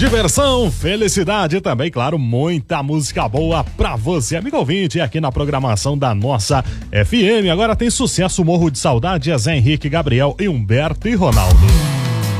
Diversão, felicidade e também, claro, muita música boa pra você, amigo ouvinte, aqui na programação da nossa FM. Agora tem sucesso, Morro de Saudade, Zé Henrique, Gabriel e Humberto e Ronaldo.